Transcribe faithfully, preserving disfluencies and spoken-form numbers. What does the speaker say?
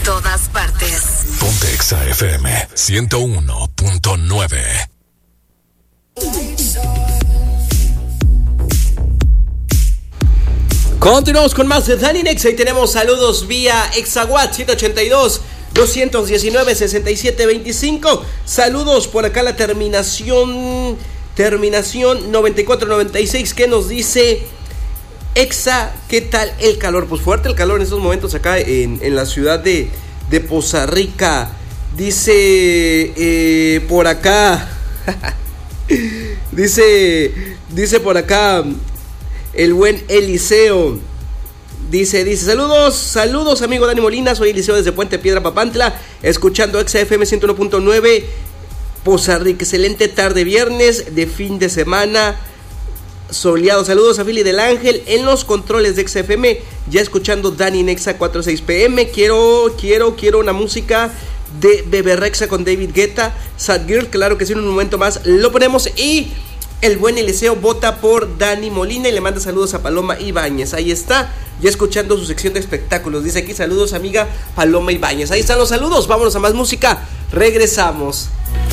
todas partes. Ponte Exa F M ciento uno punto nueve. Continuamos con más de Dani Nexa y tenemos saludos vía ExaWatt ciento ochenta y dos, doscientos diecinueve, sesenta y siete veinticinco. Saludos por acá la terminación terminación noventa y cuatro noventa y seis que nos dice: Exa, ¿qué tal el calor? Pues fuerte el calor en estos momentos acá en, en la ciudad de, de Poza Rica. Dice eh, por acá dice dice por acá el buen Eliseo. Dice, dice, saludos, saludos amigo Dani Molina, soy Eliseo desde Puente Piedra, Papantla, escuchando Exa F M ciento uno punto nueve, Poza Rica, excelente tarde viernes de fin de semana soleado. Saludos a Fili del Ángel en los controles de Exa F M, ya escuchando Dani Nexa cuatro a seis pm. Quiero, quiero, quiero una música de Bebe Rexha con David Guetta, Sad Girl, claro que sí, en un momento más lo ponemos. Y el buen Eliseo vota por Dani Molina y le manda saludos a Paloma Ibáñez. Ahí está, ya escuchando su sección de espectáculos. Dice aquí, saludos amiga Paloma Ibáñez. Ahí están los saludos, vámonos a más música. Regresamos.